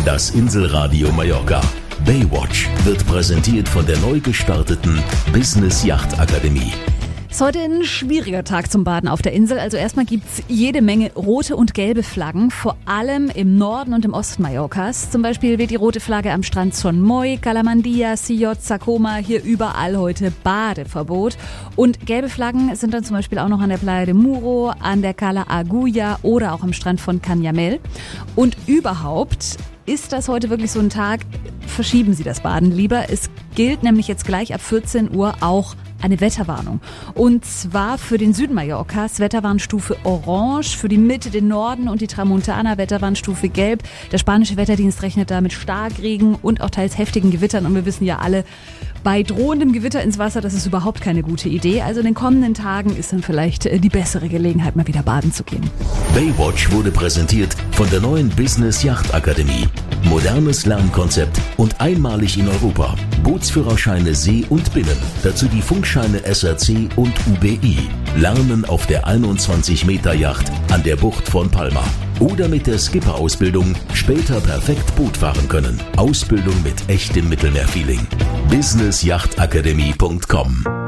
Das Inselradio Mallorca. Baywatch wird präsentiert von der neu gestarteten Business Yacht Akademie. Es ist heute ein schwieriger Tag zum Baden auf der Insel. Also erstmal gibt's jede Menge rote und gelbe Flaggen, vor allem im Norden und im Osten Mallorcas. Zum Beispiel weht die rote Flagge am Strand Son Moy, Calamandia, Sillot, Sacoma. Hier überall heute Badeverbot. Und gelbe Flaggen sind dann zum Beispiel auch noch an der Playa de Muro, an der Cala Agulla oder auch am Strand von Canyamel. Und überhaupt ist das heute wirklich so ein Tag, verschieben Sie das Baden lieber. Es gilt nämlich jetzt gleich ab 14 Uhr auch eine Wetterwarnung. Und zwar für den Süden Mallorcas Wetterwarnstufe Orange, für die Mitte, den Norden und die Tramontana Wetterwarnstufe Gelb. Der spanische Wetterdienst rechnet da mit Starkregen und auch teils heftigen Gewittern. Und wir wissen ja alle, bei drohendem Gewitter ins Wasser, das ist überhaupt keine gute Idee. Also in den kommenden Tagen ist dann vielleicht die bessere Gelegenheit, mal wieder baden zu gehen. Baywatch wurde präsentiert von der neuen Business Yacht Akademie. Modernes Lernkonzept und einmalig in Europa. Bootsführerscheine See und Binnen. Dazu die Funkscheine SRC und UBI. Lernen auf der 21-Meter-Yacht an der Bucht von Palma. Oder mit der Skipper-Ausbildung später perfekt Boot fahren können. Ausbildung mit echtem Mittelmeerfeeling. businessyachtakademie.com